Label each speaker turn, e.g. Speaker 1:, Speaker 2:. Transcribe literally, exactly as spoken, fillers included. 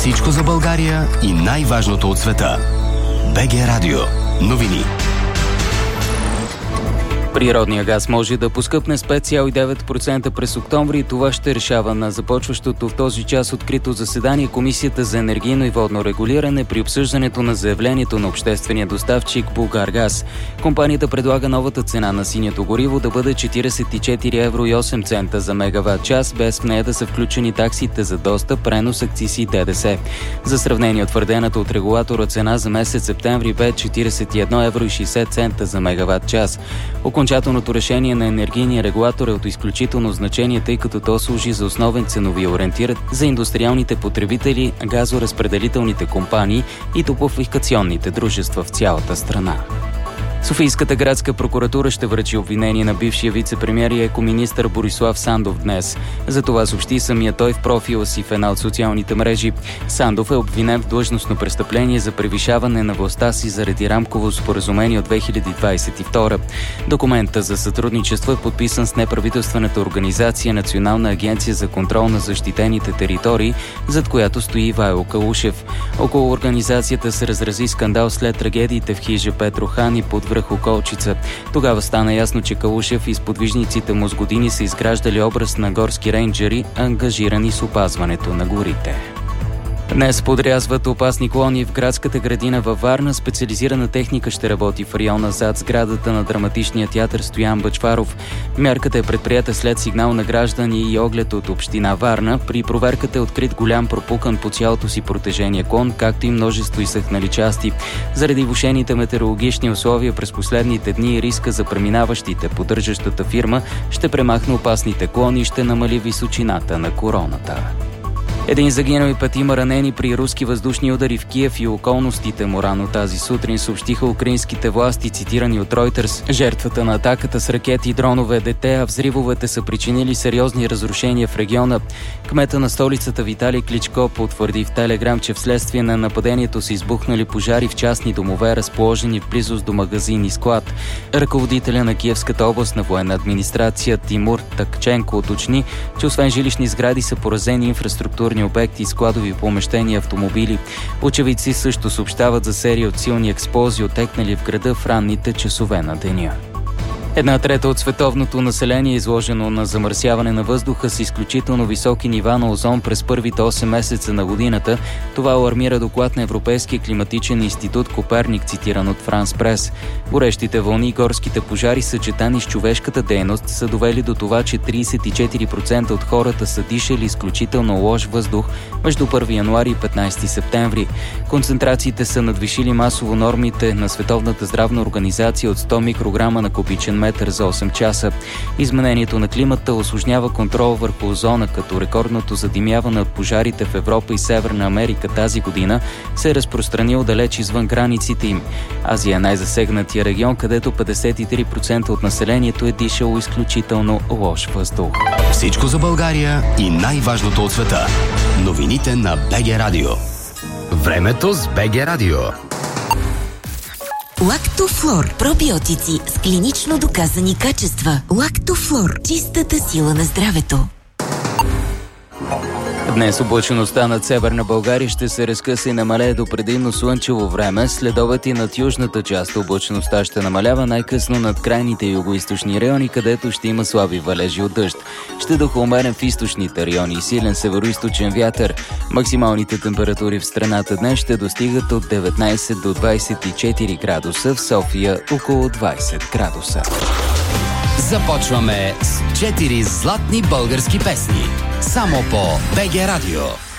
Speaker 1: Всичко за България и най-важното от света. БГ Радио. Новини.
Speaker 2: Природният газ може да поскъпне с пет цяло и девет процента през октомври и това ще решава на започващото в този час открито заседание Комисията за енергийно и водно регулиране при обсъждането на заявлението на обществения доставчик Булгаргаз. Компанията предлага новата цена на синято гориво да бъде четиридесет и четири евро и осем цента за мегаватт час, без в нея да са включени таксите за достъп, пренос, акцизи и ДДС. За сравнение, утвърдената от регулатора цена за месец септември бе четиридесет и едно евро и шейсет цента за мегаватт час. Окончателното решение на енергийния регулатор е от изключително значение, тъй като то служи за основен ценови ориентир за индустриалните потребители, газоразпределителните компании и топлофикационните дружества в цялата страна. Софийската градска прокуратура ще връчи обвинение на бившия вице-премиер и екоминистър Борислав Сандов днес. За това съобщи самия той в профила си в една от социалните мрежи. Сандов е обвинен в длъжностно престъпление за превишаване на властта си заради рамково споразумение от две хиляди двадесет и втора. Документът за сътрудничество е подписан с неправителствената организация Национална агенция за контрол на защитените територии, зад която стои Ивайло Калушев. Около организацията се разрази скандал след трагедиите в хижа Петрохан и под връх Околчица. Тогава стана ясно, че Калушев и сподвижниците му с години са изграждали образ на горски рейнджери, ангажирани с опазването на горите. Днес подрязват опасни клони в градската градина във Варна. Специализирана техника ще работи в района зад сградата на драматичния театър Стоян Бъчваров. Мярката е предприета след сигнал на граждани и оглед от община Варна. При проверката е открит голям пропукан по цялото си протежение клон, както и множество изсъхнали части. Заради влошените метеорологични условия през последните дни и риска за преминаващите, поддържащата фирма ще премахне опасните клони и ще намали височината на короната. Един загинал и петима ранени при руски въздушни удари в Киев и околностите му рано тази сутрин, съобщиха украинските власти, цитирани от Reuters. Жертвата на атаката с ракети и дронове е дете, а взривовете са причинили сериозни разрушения в региона. Кмета на столицата Виталий Кличко потвърди в Телеграм, че вследствие на нападението са избухнали пожари в частни домове, разположени в близост до магазин и склад. Ръководителя на Киевската областна военна администрация Тимур Такченко уточни, че освен жилищни сгради са поразени инфраструктурни обекти, складови помещения, автомобили. Очевидци също съобщават за серия от силни експлозии, отекнали в града в ранните часове на деня. Една трета от световното население е изложено на замърсяване на въздуха с изключително високи нива на озон през първите осем месеца на годината. Това алармира доклад на Европейския климатичен институт Коперник, цитиран от Франс Прес. Горещите вълни и горските пожари, съчетани с човешката дейност, са довели до това, че тридесет и четири процента от хората са дишали изключително лош въздух между първи януари и петнадесети септември. Концентрациите са надвишили масово нормите на Световната здравна организация от сто микрограма на кубичен метър за осем часа. Изменението на климата усложнява контрол върху озона, като рекордното задимяване от пожарите в Европа и Северна Америка тази година се е разпространил далеч извън границите им. Азия е най-засегнатия регион, където петдесет и три процента от населението е дишало изключително лош въздух.
Speaker 1: Всичко за България и най-важното от света. Новините на БГ Радио. Времето с БГ Радио.
Speaker 3: Лактофлор. Пробиотици с клинично доказани качества. Лактофлор. Чистата сила на здравето.
Speaker 2: Днес облачеността над северна България ще се разкъса и намалее до предимно слънчево време. След обед и над южната част облачеността ще намалява, най-късно над крайните югоизточни райони, където ще има слаби валежи от дъжд. Ще духа умерен в източните райони и силен североизточен вятър. Максималните температури в страната днес ще достигат от деветнадесет до двадесет и четири градуса, в София около двадесет градуса.
Speaker 1: Започваме с четири златни български песни. Само по БГ Радио.